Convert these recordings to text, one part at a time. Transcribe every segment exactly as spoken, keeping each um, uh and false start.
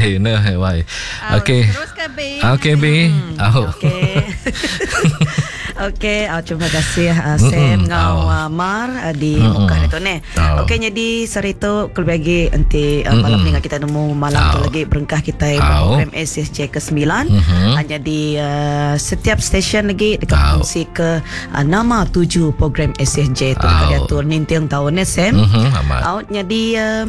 wai nah wai. Okey. Teruskan B. Okey B. Oh. Okey. Okey, uh, terima kasih uh, Sam ngau uh, Mar uh, di Mm-mm. Mekah itu ni. Oh. Okey, jadi serito kelebih nanti uh, malam ni kita nemu malam tu Oh. lagi berengkah kita Oh. program S S J ke sembilan. Mhm. Uh, jadi uh, setiap stesen lagi dekat Oh. fungsi ke uh, nama tujuh program S S J tu dekat Oh. diatur nintiang tahun ni Sam. Mhm, amat. Out jadi uh,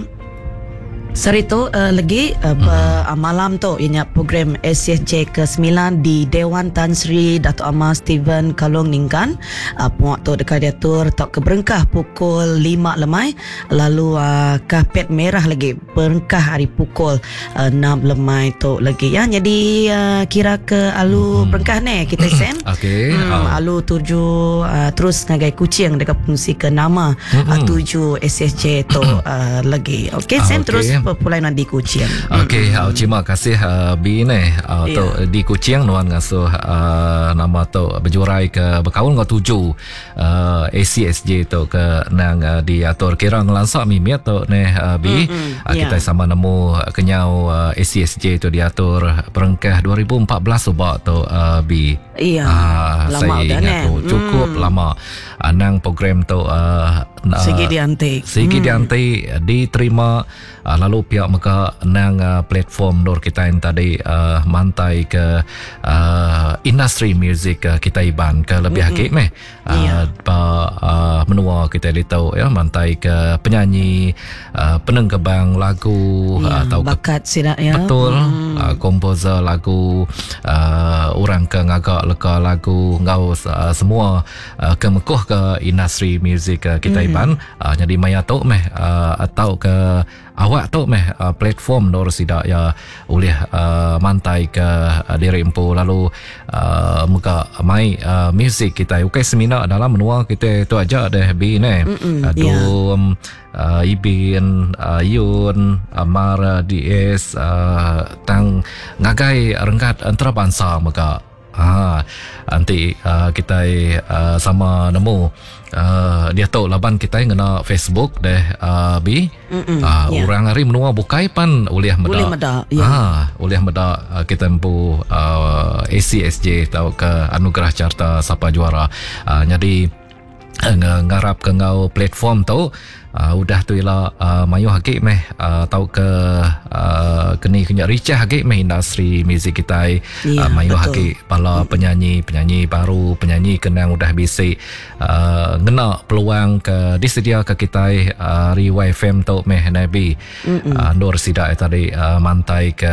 Serito uh, lagi uh, mm-hmm. uh, malam tu ianya program S S J ke sembilan di Dewan Tan Sri Dato' Amar Steven Kalong Ningkan. Uh, puak tu dekat diatur tak ke berengkah pukul lima lemai. Lalu uh, kapet merah lagi berengkah hari pukul uh, enam lemai tu lagi ya. Jadi uh, kira ke alu mm-hmm. berengkah ni kita Sam. Okey. Hmm, Oh. alu tujuh uh, terus ngagai kucing dekat fungsi ke nama Mm-mm. uh, tujuh S S J tu uh, lagi. Okey Sam, Okey. terus perpulaian di kucing. Okey, uh, terima kasih uh, B ni uh, Ya. tu di Kuching nuan ngasuh uh, nama tu berjurai ke berkawan ngau tujuh uh, A C S J tu ke nang uh, diatur kira ngelansak mimit tu ni uh, B. Mm-mm, Uh, ya. kita sama nemu kenyau uh, A C S J tu diatur perengkah dua ribu empat belas ubak tu uh, B. Iya. Ah, Lama saya dah ingat ni. tu cukup Hmm. lama. Anang program tu uh, Segi diantik. Segi Hmm. diantik diterima uh, lalu pihak mereka nang uh, platform dor kita yang tadi uh, mantai ke uh, industri muzik uh, kita iban ke lebih Mm-mm. hakik meh Iya. uh, uh, menua kita ditau ya mantai ke penyanyi uh, penenggebang lagu Ya, atau ke bakat sidak ya. betul Hmm. uh, komposer lagu uh, orang ke ngagak leka lagu ngau uh, semua uh, ke mekuh ke industri muzik uh, kita Hmm. iban uh, jadi maya tu meh uh, atau ke awak tu meh uh, platform dor sidak ya oleh uh, mantai ke uh, diri empu lalu uh, muka mai uh, muzik kita ukai seminar dalam menua kita tu aja deh bi ne Mm-mm, uh, ya. dum uh, Ibin uh, Yun Amara D S uh, tang ngagai renggat antarabangsa maka ha nanti uh, kita uh, sama nemu uh, dia tahu laban kita ngena Facebook deh uh, bi Mm-mm, uh, ya. orang hari menua bukai pan oleh meda Boleh meda, ya. ha oleh meda uh, kita empu uh, A C S J tahu ke anugerah carta sapa juara uh, jadi uh, ngarap ke ngau platform tu uh, udah tu ialah uh, mayu hakik meh uh, tahu ke uh, keni kenya ricah hakik meh industri muzik kita Ya, uh, mayu betul. hakik pala penyanyi penyanyi baru penyanyi kenang udah bisik uh, ngena peluang ke disedia ke kita uh, ri Y F M tu meh nabi uh, nur sidak tadi uh, mantai ke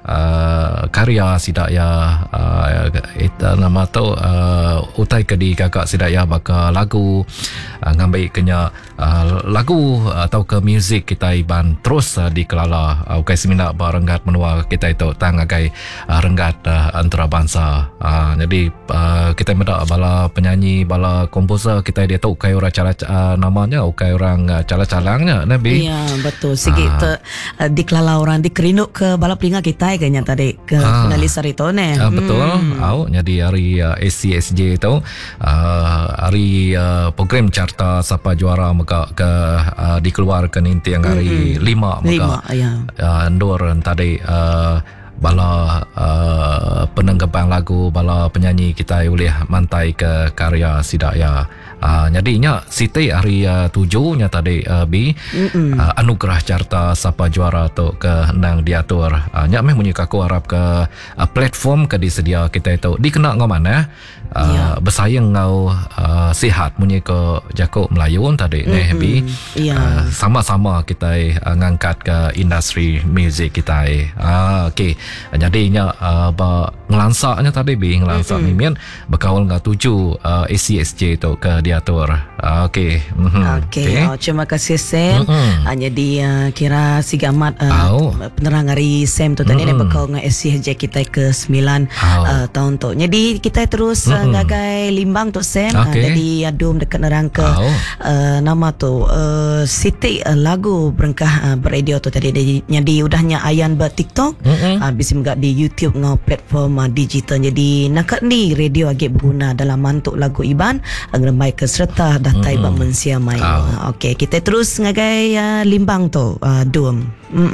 uh, karya sidak ya uh, itu nama tu uh, utai ke di kakak sidak ya baka lagu uh, ngambil kenya uh, lagu atau ke muzik kita iban terus uh, dikelala uh, ukai seminar barenggat menua kita itu tangagai uh, renggat uh, antarabangsa uh, jadi uh, kita medak bala penyanyi bala komposer kita dia tahu ukai orang cala uh, namanya ukai orang uh, cala-calangnya nabi Ya, betul. Sikit Ah. ter, uh, dikelala orang dikerinuk ke balap pelinga kita kayaknya tadi ke Ah. finalis hari tu ni. Uh, betul. Au jadi hari uh, A C S J tu uh, hari uh, program carta sapa juara maka ke uh, dikeluarkan inti yang hari Mm-mm. lima maka Lima, ya. uh, Nur tadi uh, bala uh, penenggebang lagu bala penyanyi kita boleh mantai ke karya sidaya uh, jadinya Siti hari uh, tujuh nya tadi uh, bi uh, anugerah carta sapa juara tu ke nang diatur uh, nya meh munyi aku harap ke uh, platform ke disedia kita itu dikena ngau mana uh, Ya. bersayang ngau uh, sihat munyi ke Jakob Melayu tadi Mm-mm. neh bi Ya. uh, sama-sama kita uh, ngangkat ke industri muzik kita uh, okey jadinya uh, ba ngelansaknya tadi bi ngelansak Mm-mm. mimin berkawal ngau tujuh uh, A C S J tu ke diatur uh, okey mhm. Okey, oh, terima kasih Sam. Mm-mm. Uh, jadi uh, kira sigamat uh, Au. penerang hari Sam tu tadi ni Mm-mm. bakal dengan S C H J kita ke sembilan Au. uh, tahun tu. Jadi kita terus uh, Mm-mm. ngagai limbang tu Sam. Uh, Okey. jadi adum dekat nerang ke Au. uh, nama tu uh, Siti uh, lagu berengkah uh, beradio tu tadi. Jadi, jadi udahnya ayan ber TikTok. Mm-mm. Uh, bisa juga di YouTube ngau platform uh, digital. Jadi nakat ni radio agak berguna dalam mantuk lagu iban uh, ngeremai ke serta datai Mm-mm. mm mensia mai. Au. Uh, Okey, kita terus ngagai uh, limbang tu uh, dum. Mm-mm.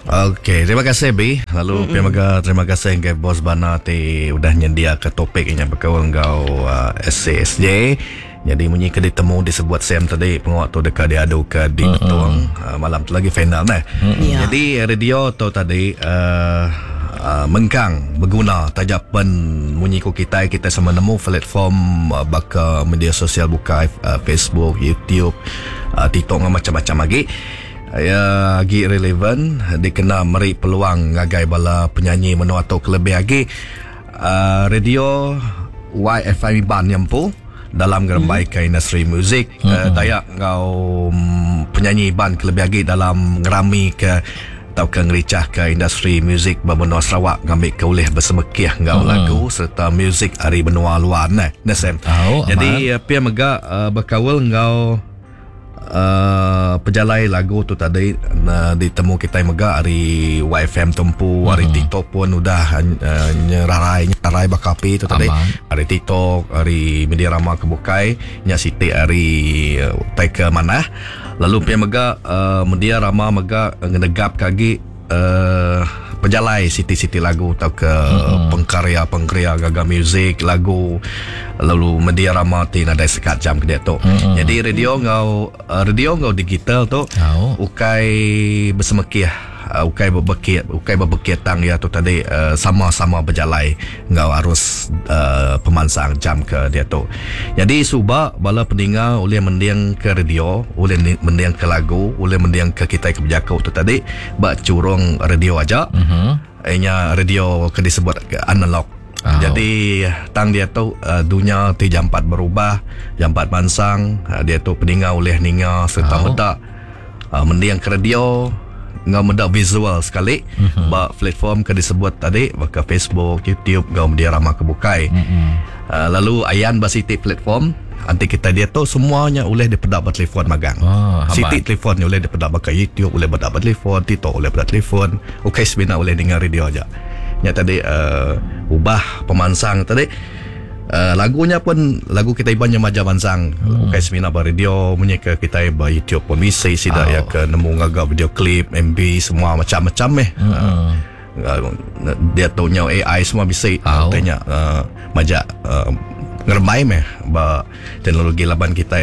Okey, terima kasih Bi. Lalu mm-hmm. terima kasih ke Bos Bana ti udah nyedia ke topik yang berkawan kau uh, S C S J. Jadi munyi ke ditemu disebut Sam tadi penguat tu dekat dia adu ke di mm-hmm. Betuang uh, malam tu lagi final nah. Mm-hmm. Yeah. Jadi radio tu tadi uh, uh, mengkang berguna tajapan munyi ku kita kita sama nemu platform uh, baka media sosial buka uh, Facebook, YouTube, uh, TikTok macam-macam lagi. Ya, lagi relevan dikena meri peluang ngagai bala penyanyi menu atau kelebih lagi uh, radio Y F M ban yampu dalam ngerembai ke industri muzik hmm. uh, dayak ngau um, penyanyi ban kelebih lagi dalam ngerami ke atau ke ngericah ke industri muzik berbenua Sarawak ngambil ke oleh bersemekiah ngau hmm. lagu serta muzik hari benua luar nah Nasem. Oh, jadi uh, pia mega uh, berkawal ngau Uh, pejalai lagu tu tadi uh, ditemu kita mega hari Y F M tempu hari uh-huh. TikTok pun udah uh, nyerarai nyerarai bakapi tu tadi hari TikTok hari media rama kebukai nya siti hari uh, tai ke mana lalu pia mega uh, media rama mega ngedegap kagi uh, pejalai siti-siti lagu atau ke uh-huh. pengkarya-pengkarya gaga muzik lagu lalu media rama ti nadai sekat jam ke dia tu. Uh-huh. Jadi radio ngau uh, radio ngau digital tu oh. ukai bersemekiah uh, ukai berbekit ukai berbekit tang ya tu tadi uh, sama-sama berjalai ngau harus uh, pemansang jam ke dia tu. Jadi suba bala pendengar boleh mendiang ke radio, boleh mendiang ke lagu, boleh mendiang ke kita ke berjakau tu tadi bak curung radio aja. Uh-huh. Ianya radio ke disebut analog. Oh. Jadi tang dia tu uh, dunia ti jam empat berubah, jam empat mansang uh, dia tu pendengar oleh ninga serta oh. medak uh, mendiang ke radio ngau medak visual sekali uh-huh. ba platform ke disebut tadi baka Facebook, YouTube ngau media ramah kebukai. Uh-huh. Uh, lalu ayan ba siti platform anti kita dia tu semuanya oleh dipedak ber telefon magang. Oh, siti telefon ni oleh dipedak baka YouTube, oleh bedak ber telefon, TikTok oleh bedak telefon. Okey sebenarnya oleh dengar radio aja. Nya tadi uh, ubah pemansang tadi uh, lagunya pun lagu kita ibannya maja mansang hmm. ukai semina ba radio punya ke kita ba YouTube pun bisa sida oh. ya ke nemu ngaga video klip M V semua macam-macam eh hmm. uh, dia tahu nya A I semua bisa oh. tanya uh, maja uh, ngermai meh ba teknologi laban kita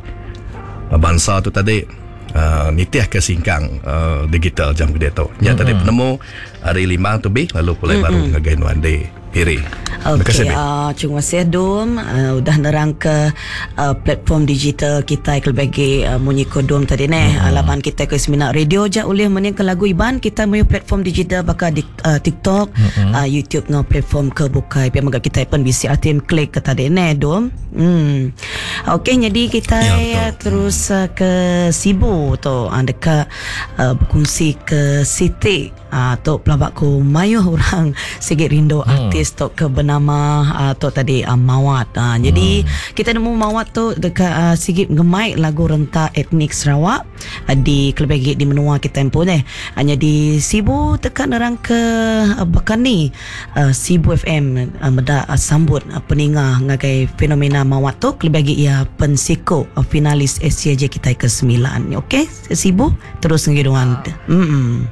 uh, bangsa tu tadi Uh, nitiah ke singkang uh, digital jam dia tu. Nya mm-hmm. tadi penemu hari lima tu bi lalu pulai mm-hmm. baru ngagain wande piri. Okey, uh, terima kasih Dom uh, udah nerang ke uh, platform digital kita ke bagi uh, munyi kodom tadi neh mm-hmm. laban kita ke seminar radio je oleh menang ke lagu iban kita punya platform digital bakal di uh, TikTok, mm-hmm. uh, YouTube no platform ke bukai pi magak kita pun bisa atim klik ke tadi neh Dom. Hmm. Okey, jadi kita ya, terus uh, ke Sibu tu uh, dekat uh, berkongsi ke Siti uh, tu pelabak ku mayuh orang sikit rindu hmm. artis tu ke bernama uh, tu tadi uh, Mawat. Uh, jadi hmm. kita nemu Mawat tu dekat uh, sikit ngemai lagu rentak etnik Sarawak uh, di kelebagi di menua kita pun eh. Hanya di Sibu tekan orang ke uh, Bakani uh, Sibu F M uh, meda uh, sambut uh, peninga ngagai fenomena Mawat tu kelebagi ia pensiko uh, finalis S C J kita ke sembilan. Okey, Sibu terus ngiduan. Hmm.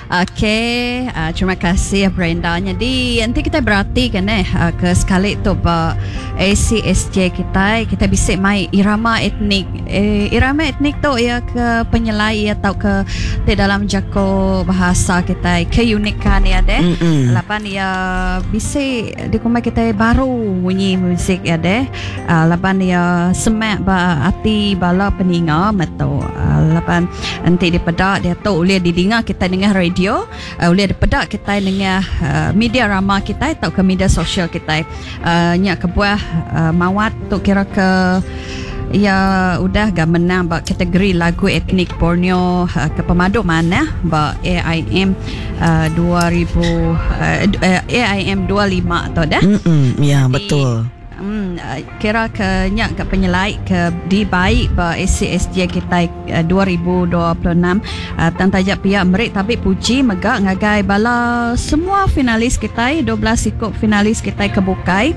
Okey, uh, terima kasih Brenda. Jadi nanti kita berarti kan eh uh, ke sekali tu ba A C S J kita kita bisa mai irama etnik. Eh, irama etnik tu ia ke penyelai atau ke di dalam jako bahasa kita keunikan ya deh. Mm-hmm. Lapan ia bisa di kumai kita baru bunyi musik ya deh. Uh, lapan ia semak ba hati bala peninga atau uh, lapan nanti di pedak dia tu boleh didengar kita dengar radio, uh, boleh pedak kita dengan uh, media ramah kita atau ke media sosial kita. Uh, nyak kebuah uh, Mawat tu kira ke ya udah gak menang ba kategori lagu etnik Borneo uh, ke pemadu mana ba A I M uh, dua ribu uh, A I M dua puluh lima tu dah. Mm-mm, ya betul. Hmm, kira ke nyak ke penyelai ke di baik ba A C S J kita uh, dua ribu dua puluh enam uh, tantajak pihak merik tapi puji megak ngagai bala semua finalis kita dua belas ikut finalis kita kebukai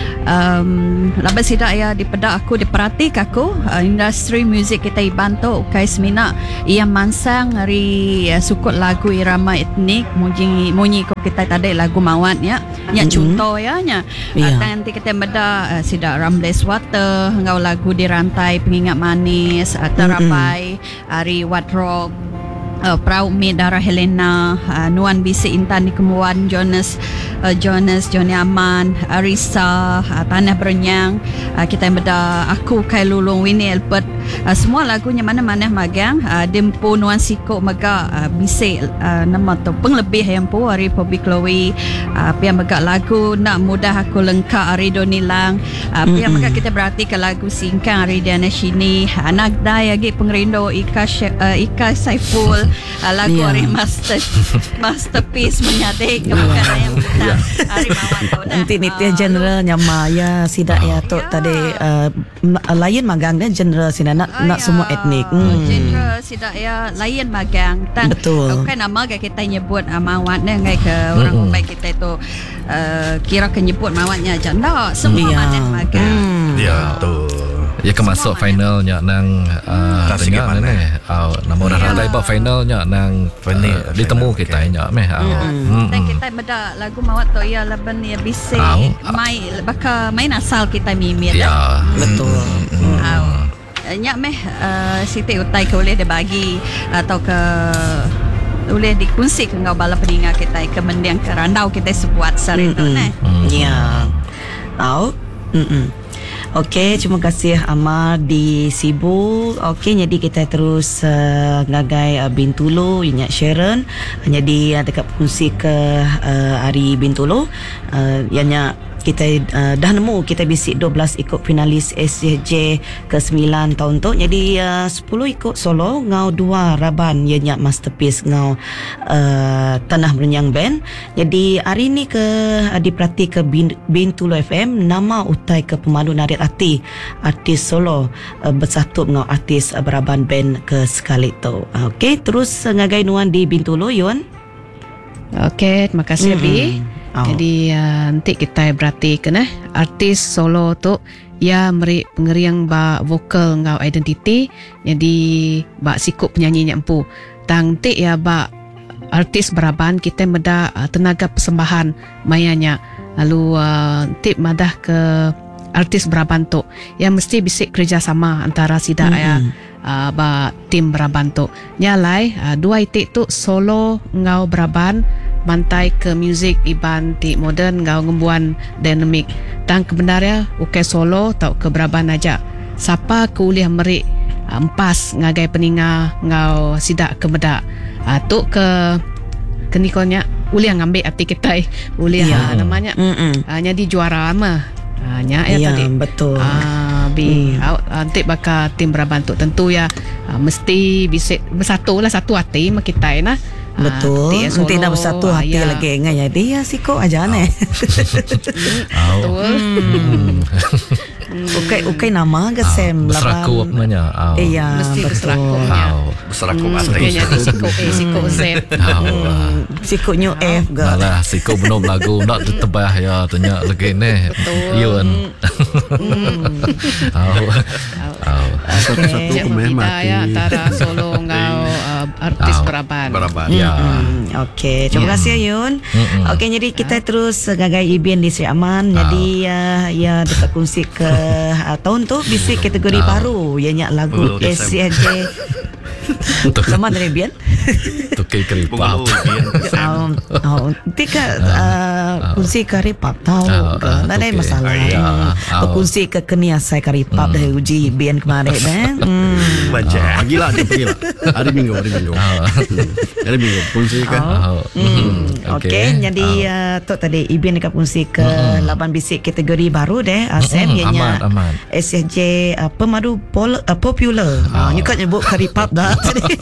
um, labas sidak ya dipedak aku diperhati aku uh, industri muzik kita ibantu ukai semina ia mansang hari uh, sukut lagu irama etnik munyi munyi ko kita tadi lagu mawat ya nya Mm-hmm. contoh ya nya Yeah. uh, nanti kita beda uh, sidak Rambles Water ngau lagu dirantai pengingat manis uh, terapai hari What Rock uh, Proud Me Darah Helena uh, Nuan Bisi Intan di Kemuan Jonas uh, Jonas Johnny Aman Arisa uh, Tanah Berenyang uh, kita beda Aku Kai Lulung Winnie Albert uh, semua lagunya mana-mana magang uh, Dempo Nuan Siko Maga uh, Bisi uh, nama tu penglebih yang pu hari Pobi Chloe uh, pihak megak lagu Nak Mudah Aku Lengkap hari Donilang uh, pihak megak kita berarti ke lagu Singkang hari Diana Shini Anak Dai lagi pengerindo Ika Sy- uh, Ika Saiful uh, lagu Ya. hari master masterpiece menyadik kebukan yang kita hari mawat tu dah. Nanti nitia Ah, general nyama ya sidak ya tu Ya. tadi uh, lain magang dan general sini nak nak semua etnik. Hmm. Genre sidak ya lain magang. Tan, Betul. Kan nama ke kita nyebut uh, mawat ni ngai ke orang Mm-mm. Mumbai kita itu uh, kira ke nyebut mawatnya janda semua Ya. mana magang. Hmm. Ya, betul. Ya ke masuk finalnya nang uh, Tak segi dengar mana. ni. Uh, nama orang Ya. rantai ba finalnya nang Final, uh, ditemu final, kita okay. nya meh. Uh, Dan kita beda lagu mawat tu ya laban ya bisa Au. mai baka main asal kita mimir. Ya. Betul. Au. Nyak meh uh, Siti utai ke boleh dia bagi atau ke boleh dikongsi ke ngau bala peningat kita ke mendiang ke randau kita sebuat sari tu Mm-mm. nah. Ya. Tahu? Mm-mm. Okey, terima kasih Amar di Sibu. Okey, jadi kita terus uh, ngagai uh, Bintulu, Inyak Sharon. Jadi uh, dekat fungsi ke uh, Ari Bintulu. Uh, ianya kita uh, dah nemu kita bisik dua belas ikut finalis S C J ke sembilan tahun tu. Jadi uh, sepuluh ikut solo ngau dua raban ianya masterpiece ngau uh, Tanah Berenyang Band. Jadi hari ni ke uh, diperhati ke Bin, Bintulu F M nama utai ke pemandu narik hati artis solo uh, bersatu ngau artis uh, beraban band ke sekali tu. Uh, Okey, terus uh, ngagai nuan di Bintulu Yuan. Okey, terima kasih Mm-mm. Bi. Oh. Jadi uh, nanti kita berarti kena artis solo tu ya meri pengeriang ba vokal ngau identiti. Jadi ba sikup penyanyi nyampu. Tang ti ya ba artis beraban kita meda uh, tenaga persembahan mayanya. Lalu uh, tip madah ke artis beraban tu yang mesti bisik kerjasama antara sida Mm-mm. ya uh, ba tim beraban tu. Nyalai uh, dua itik tu solo ngau beraban mantai ke muzik iban ti modern ngau ngembuan dinamik tang kebenarnya ukai solo tau ke beraban aja siapa ke uliah merik uh, empas ngagai peninga ngau sidak ke medak uh, tu ke kenikonya uliah ngambil arti kita uliah Ya. uh, namanya Mm-mm. uh, jadi juara ama uh, nya ya, Ya, tadi betul. Ah, bi, Hmm. hmm. nanti bakal tim beraban tu tentu ya uh, mesti bisa bersatu lah satu hati sama kita nah. Ah, Betul. nanti ya Nanti solo, nak bersatu ah, hati ya. lagi ingat ya. Dia siko aja aneh. Betul. Ukai ukai nama ke Sam Berseraku apanya. Uh, Iya, Mesti betul. berseraku. Ya. Berseraku Hmm, artis. kayaknya di siko A, siko Z. Hmm, siko new F ke. Malah siko benom lagu nak ditebah ya tanya lagi ni. Yuan. Au. Au. Satu-satu Ya, kemeh kita ya antara solo ngau uh, artis Ah, beraban. Beraban. Ya. Hmm, Okey, terima kasih Yun. Mm-mm. Okey, jadi kita terus uh, gagai Ibian di Sri Aman. Jadi uh, ya dekat kongsi ke uh, tahun tu bisik kategori Ah. baru ianya lagu Oh, S C J. Sama dari Ibian. Tukar keripap. Bungalow, Bian, Sam. Um, oh, tika uh, kunci karipap tahu Ah, ke? ah, Tak ada okey. masalah. Ah, ya. Hmm. Kunci ke keniasai karipap dari uji bian kemarin dah. Hmm. Baca. Pergilah, dia pergilah. Hari Minggu, hari Minggu. Hari Minggu. Pun saya kan. Au. Hmm. Okey, jadi uh, Tok tadi Ibin dekat fungsi ke Mm-mm. lapan bisik kategori baru deh. Uh, Sam Mm-mm, ianya amat, amat. S S J uh, pemadu pol, uh, popular. Ah. Uh, you kan nyebut keripap dah.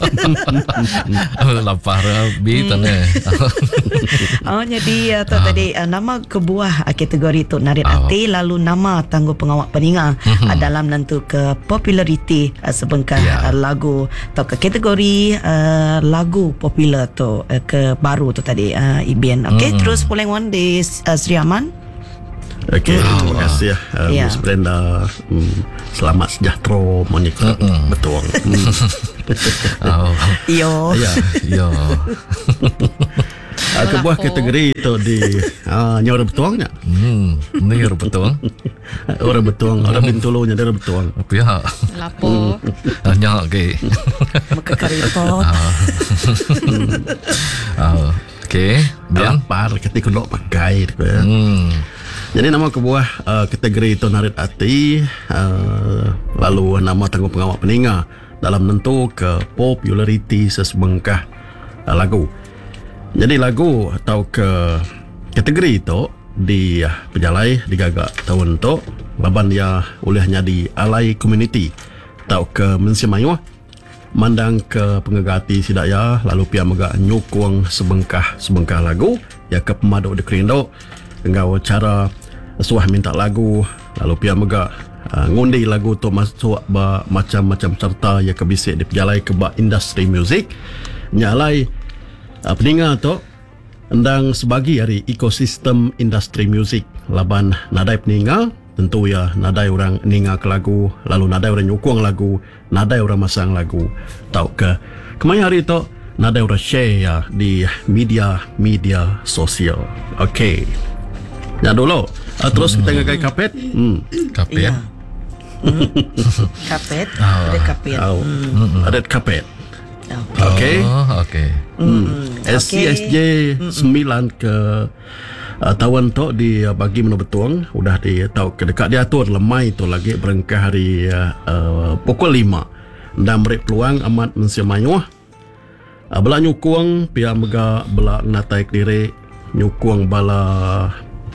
Lapar bi tane. Oh, jadi uh, Tok Ah. tadi uh, nama kebuah uh, kategori Tok Narit Ah. Ati, lalu nama tangguh pengawal peninga Mhm. uh, dalam nentu ke populariti uh, sebengkah Ya. uh, lagu atau ke kategori uh, lagu popular tu uh, ke baru tu tadi uh, Ibin. Okey, Mhm. terus Puleng Wan di uh, Sri Aman. Okey, terima kasih ya, uh, Ya. Miss Brenda. Hmm, selamat sejahtera menyekut Mm-mm. betul. Hmm. Oh. Yo. Ya, Yo. uh, kebuah kategori itu di uh, nya orang betuangnya. Hmm, ni orang betul. Orang betuang, orang bintulunya dia orang betuang. Apa ya? Lapo. Hanya ke. Muka keripap. Ah. Okey, biar. Lapar ketika nak pakai tu ya. Hmm. Jadi nama kebuah uh, kategori itu Narit Ati, uh, lalu nama tangguh pengawal peninga dalam nentu ke populariti sesebengkah uh, lagu. Jadi lagu atau ke kategori itu di uh, Pejalai digagak tahun tu laban dia olehnya di Alai Community atau ke Mensimayuh mandang ke pengegati sidaya lalu pia megak nyukung sebengkah sebengkah lagu ya ke pemadu de kerindo engkau cara suah minta lagu lalu pia megak uh, ngundi lagu tu masuk ba macam-macam serta ya ke bisik di Pejalai ke ba industri muzik nyalai uh, peninga tu endang sebagi dari ekosistem industri muzik laban nadai peninga tentu ya nadai orang ninga ke lagu lalu nadai orang nyukung lagu nadai orang masang lagu tau ke kemai hari tu nadai orang share ya di media media sosial. Okey, ya dulu uh, terus kita ngagai kapet hmm. Kapit. Ya. Kapet. Ah. Ada kapet. Oh, ada kapet. Oh. Okey. Oh, okey. Hmm. S C S J sembilan ke uh, tahun tu di uh, bagi menu betuang udah di tahu ke dekat dia atur lemai tu lagi berengkah hari uh, uh, pukul lima dan beri peluang amat mensimayuh uh, bela nyukung pia mega bela natai diri nyukung bala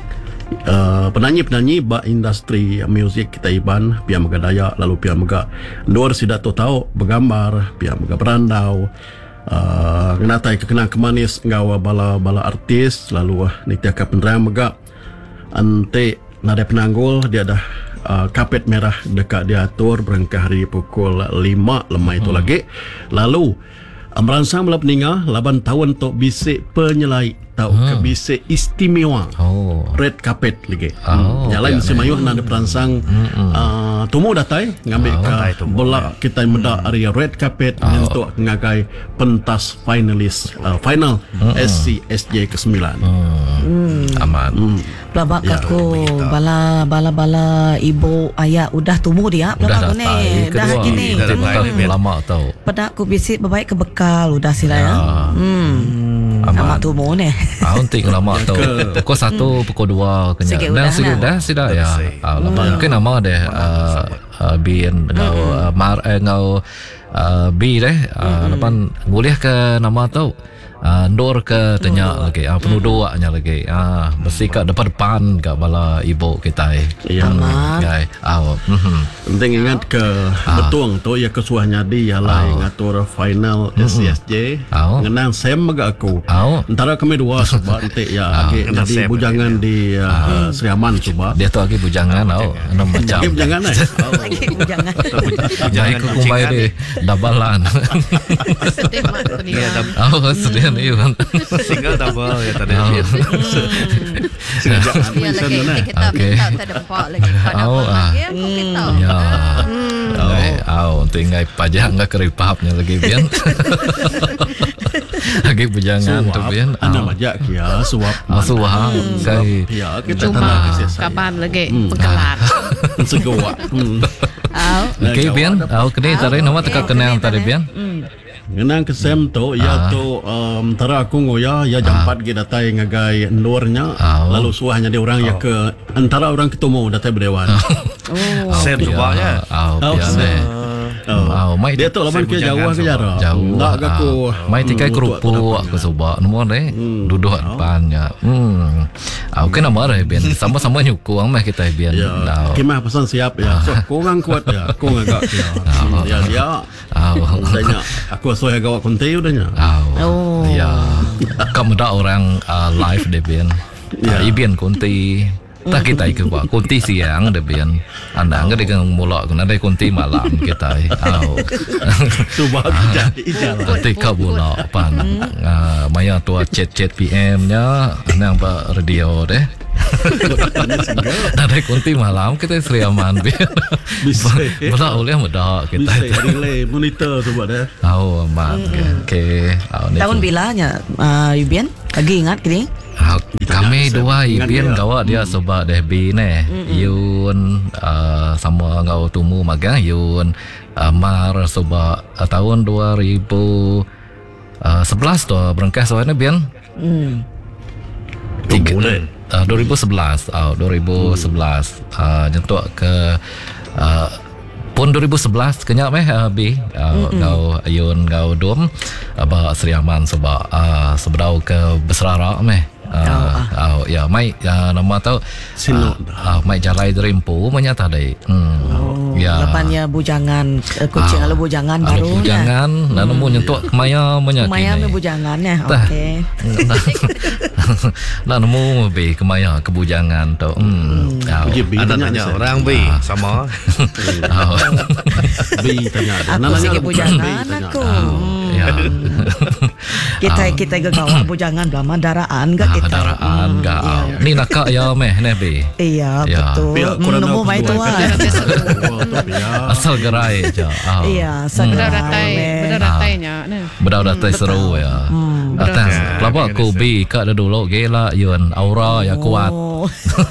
Uh, penyanyi-penyanyi ba industri muzik kita iban pia mega daya lalu pia mega luar sidak tu tahu bergambar pia mega berandau uh, natai kekenang kemanis ngawa bala bala artis lalu uh, ni tiaka penerang mega ante nada penanggul dia dah uh, kapet merah dekat dia atur berengkah hari pukul lima lemah itu hmm. lagi lalu uh, merangsang bala peninga laban tahun tu bisik penyelai tahu hmm. ke bisik istimewa Oh. red carpet lagi. Oh, Yang lain ya, mesti mayuh nada perangsang uh, tumu datai ngambil Oh, ke tumu, bola kita meda area red carpet Oh. untuk ngagai pentas finalis uh, final S C S J ke sembilan. Hmm. Aman. Hmm. Pelabak Ya, aku begitu. bala bala bala ibu ayah udah tumbuh dia Udah pelabak aku datai. ni dah Kedua. gini. Dah Dah datai. datai. Lama tau. Pedak aku bisik berbaik ke bekal udah sila ya. Ya. Hmm. Aman. Amat tumbuh ni. Ah, untik lama tau. Pukul satu, pukul dua kenyang. Sikit Dan udah sikit lah. dah sudah ya. Ah, lama mungkin nama deh uh, uh, bin ngau uh, mar eh, ngau uh, bi deh. Uh, lepas nguliah ke nama tau. Uh, Ndor ke tanya lagi. Ah, penuh doanya lagi. Ah, mesti kat depan-depan kat bala ibu kita. Ya. Aman. Gai. Ah, mhm. Penting ingat ke betuang tu ya kesuahnya di ya lah ngatur final S C S J. Oh. Ngenang Sam mega aku. Oh. Antara kami dua sebab nanti ya lagi kena jadi Sam bujangan di uh, Sri Aman coba. Dia tu lagi bujangan tau. Enam macam. Lagi bujangan eh. Oh. Jangan. Jangan ikut kumbai dia. Dabalan. Sedih mak peninga. Oh, sedih ni kan. Single double ya tadi. Sengaja Ya lagi sana. kita Okey. minta tak dapat lagi pada Oh, apa ah. lagi aku kita. Ya. Oh, oh, tinggal pajak enggak keripapnya lagi bian. Lagi bujangan tu bian. Anda majak ya suap. Masuk wah. Kai. Ya kita Cuma tanah kasih saya. kapan lagi Hmm. pengkelan. Segawak. Hmm. Au. Okey bian. Oh, kini tadi nama teka kenang tadi bian. Ngenang ke Sam tu ya tu um, tara aku ngoya ya jam empat kita datai ngagai luarnya Ah. lalu suahnya dia orang ya ke antara orang ketemu datai berdewan. Oh, Sam coba ya. Oh, Oh, bian Sam. eh. Oh, mai Dia tu laban ke jauh ke jarak. Jauh. Tak ke aku. Mai tikai kerupuk aku sebab nombor ni duduk depannya. Hmm. Aku kena marah bian. Sama-sama nyukung mah kita bian. Ya. Kemah pesan siap ya. So korang kuat ya. Kau agak ya. Ya dia. Oh. Tanya aku so ya gawak konti udahnya. Oh. Ya. Kamu dah orang uh, live deh bian. Ya. Uh, Ibian kunti. Tak kita ikut buat kunti siang deh bian. Anda enggak dengan mulak kena ada kunti malam kita. Oh. Coba jadi jalan. Nanti kau bulak pan. Uh, Maya tua chat-chat P M-nya nang ba radio deh. Tadi kunti malam kita seriaman bian. Bisa. Belah oleh muda kita. Bisa relay monitor coba deh. Oh, mat. Okey. Tahun bilanya uh, Yubian? Lagi ingat kini? Ah, kami dua Ingat Ibian dia. gawa dia sebab deh bi ne. Yun uh, sama ngau tumu magang Yun uh, mar sebab uh, tahun dua ribu sebelas tu berengkas soalnya Bian. Hmm. Tiga, Boleh. uh, dua ribu sebelas oh, dua ribu sebelas uh, nyentuk ke uh, pun dua ribu sebelas kenyak meh uh, bi uh, ngau Yun ngau dom uh, ba seriaman sebab uh, sebedau ke Besrara meh. Uh, oh, ya, mai uh, nama tahu Sino. uh, uh, mai jalai derimpu menyata dai. Hmm. Oh, Ya. Lepannya bujangan uh, kucing Ah, alu bujangan Alu baru bujangan dan nemu nyentuk maya menyaki. Maya me bujangan ya. Tah. Okey. Nak nemu be kemaya kebujangan tu. Hmm. Oh. Uji bi Anak tanya tanya saya. orang B sama. Oh. Bi tanya ada. Aku sikit bujangan aku. Oh. Ya. Kita kita ke gawak bujangan belama daraan ke kita. Daraan ga. Ni nakak ya meh ne be. Iya, Ya. betul. Pihak Hmm, kurang Nemu tahu mai kedua tua. kata. Ya. Asal gerai je. Oh. Iya, Benar segera. ratai, benar ratainya. Nah. Bedak-bedak seru ya. Atas pelapa aku bi kat dah dulu gela Yun aura ya kuat. Oh.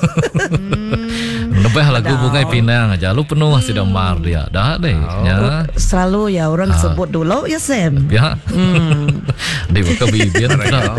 Lebih lagu Bunga Pinang aja lu penuh sudah mar dia. Dah deh. Ya. Selalu ya orang sebut dulu ya Sam. Ya. Dia buka bibir dah.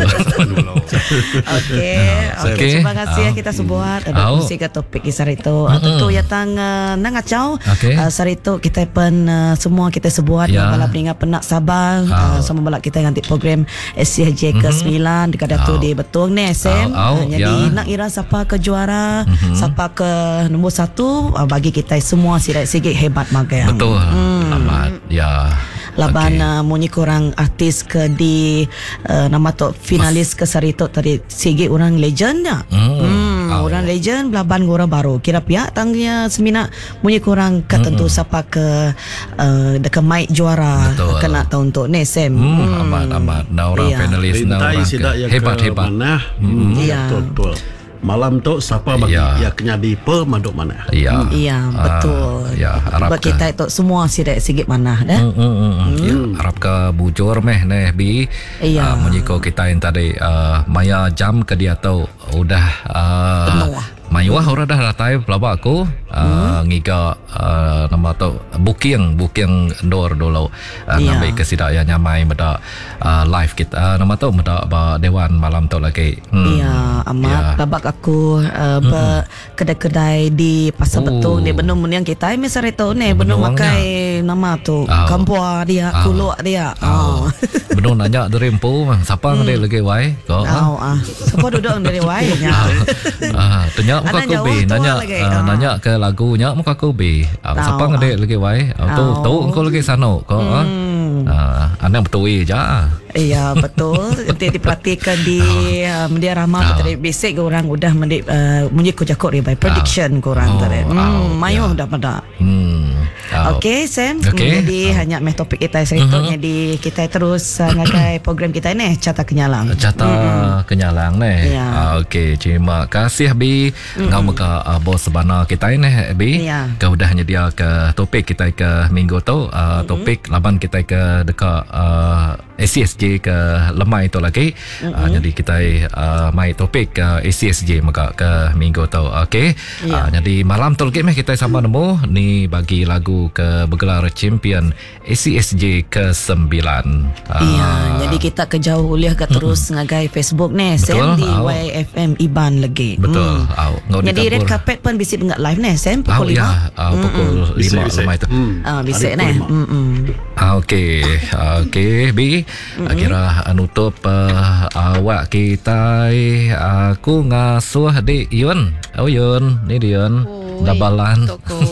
Okey, okey. Okey. Terima kasih ya Ah. kita sebuat ada Au. musik ke topik kisah itu. Uh, tentu ya tang uh, nangacau. Okey. Uh, sarito kita pen uh, semua kita sebuat Ya. ya. Balap peningat penak Sabah. Au. Uh, sama balap kita ganti program S C H J ke sembilan dekat datu Au. di betul ni Sam. Au, au, Uh, jadi ya. nak ira siapa ke juara, siapa ke nombor satu uh, bagi kita semua sirat-sigit hebat magang. Betul. Amat. Ya. Laban Okey. uh, munyi korang artis ke di uh, nama tu finalis ke sarito tadi sigi orang legend ya. Hmm. Hmm, Oh. orang legend belaban orang baru. Kira pihak tangnya semina munyi korang ke tentu siapa ke uh, dekat mic juara Betul. kena tahun tu ni Sam. Hmm, amat amat. Nah orang Iya. finalis nah Rintai orang sidak ke- yang hebat ke hebat. mana? Hmm, Iya. betul betul. Malam tu siapa bagi Ya. ya kena di pemaduk mana? Ya. Iya, betul. Ah, ya, harap Sebab kita itu semua sidak sigit mana dah. Hmm, hmm, hmm, hmm. Ya, harap ke bujur meh neh bi. Iya. Uh, menyiko kita yang tadi uh, maya jam ke dia tu udah uh, Penuh. Mayuah orang dah ratai pelaba aku uh, ngiga uh, nama tu booking booking door dulu uh, Iya. ngambil ke sidak yang nyamai meda uh, live kita uh, nama tu meda ba dewan malam tu lagi. Hmm. Iya, amat Ya. babak aku uh, be kedai-kedai di Pasar Oh. Betung di benung yang kita misal itu ni benung Benung makai nama tu Oh. kampua dia, Oh. kuluk dia. Oh. Oh. Benar nanya dari empu siapa hmm. dia lagi wai kau. Oh, ah. Siapa duduk dari wainya? Ah, tanya muka Anak aku jauh be, tua nanya lagi. uh, Ah. nanya ke lagunya muka aku be. Ah, Tahu, siapa ah. ngade lagi wai? Ah, tu Tahu. tu engkau lagi sano kau. Hmm. Ah, anak betul je. Iya, betul. Nanti diperhatikan di uh, media ramah Oh. tadi basic orang udah mendi uh, munyi kujakok dia by prediction korang Oh. tadi. Oh. Hmm, mayu Ya. dah pada. Hmm. Ah. Okey Sam, Okey. jadi hanya meh topik kita cerita Mhm. jadi kita terus uh, ngagai program kita ni Carta Kenyalang. Cata kenyalang ni. Ya. Ah, okey, terima kasih Bi. Ngau muka uh, bos sebana kita ni Bi. Ya. Kau dah nyedia ke topik kita ke minggu tu. Uh, topik laban kita ke dekat uh, A C S J ke lemai tu lagi. Mm-hmm. Uh, jadi kita uh, mai topik uh, A C S J maka ke minggu tu. Okey. Yeah. Uh, jadi malam tu lagi meh kita sama nemu ni bagi lagu ke bergelar champion A C S J ke sembilan. Iya, uh, jadi kita ke jauh uliah ke terus mm-hmm. ngagai Facebook ni Sam di oh. Y F M Iban lagi. Betul. Hmm. Oh, jadi red carpet pun bisa enggak live ni Sam pukul oh, lima. Ya, uh, pukul lima lemai tu. Hmm. Ah bisa ni. Hmm. Ah, okey. Ah, okey, Bi. Mm-hmm. Kira nutup uh, awak kita aku ngasuh di Yun. Oh Yun, ni dia Yun. Dabalan.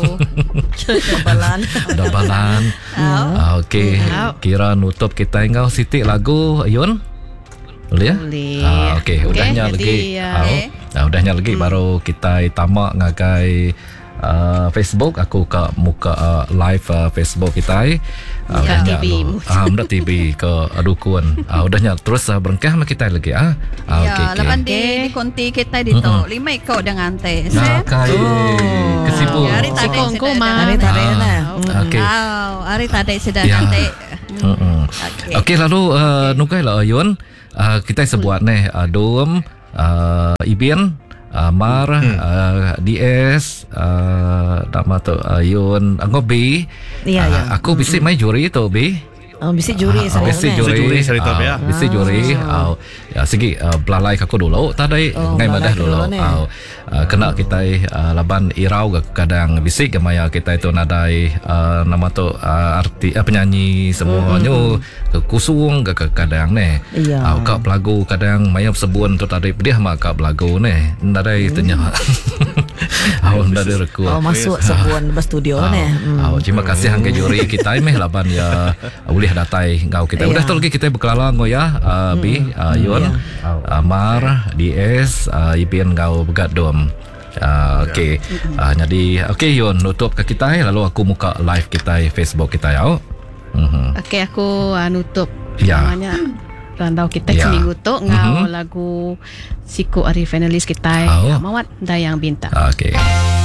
Dabalan. Dabalan. Ah, okey. Kira nutup kita engkau Siti lagu Yun. Boleh ya? Boleh. Ah, okey, Okey, udahnya jadi, lagi. uh, Ah, ah, udahnya lagi hmm. baru kita tamak ngagai Uh, Facebook aku ke muka uh, live uh, Facebook kita uh, Muka T V ah muka T V ke adukun ah udahnya terus uh, berengkah mak kita lagi ah ah ya, okey lepas okey di, di konti kita di tu lima ikut dengan teh. nah kai Oh. kesibu Hari tadi Sikong sudah koma. dengan Hari teh. tadi Ah, nah. okey Oh, hari tadi sudah Ya. dengan teh. Hmm. Okey. Okey lalu uh, nukai lah Yun uh, kita sebuat ni uh, Dom uh, Ibian Uh, Mar, hmm. uh, D S, uh, nama tu uh, Yun, Anggo B. Ya, uh, ya. Aku bisik main juri tu B. Oh, bisa juri Ah, saya. Bisi ni. juri, juri cerita ah, ya. bisi juri. Ah, ya segi uh, belalai aku dulu. Tadi Oh, ngai madah belalai dulu. dulu ni. Ah, uh, kena kita uh, laban irau ke kadang bisik ke maya kita itu nadai uh, nama tu uh, arti uh, penyanyi semuanya ke kusung ke ke kadang ni. Iya. Ah, kak pelagu kadang maya sebun tu tadi dia mak kak pelagu ni. Nadai tanya. Ah, nadai reku. Oh, masuk sebuah studio ni. Hmm. Ah, terima kasih hangga juri kita meh laban ya boleh datai ngau kita. Udah Ya. tu lagi kita berkelala ngau ya uh, Bi uh, Yun uh, Mar D S uh, Ipin ngau begat dom. Uh, okey. Uh, jadi okey Yun nutup ke kita lalu aku muka live kita Facebook kita ya. Mhm. Okey, aku uh, nutup Ya. namanya randau kita Ya. seminggu tu ngau Mhm. lagu Siku Ari finalis kita Oh. Mawat Dayang Bintang. Okey.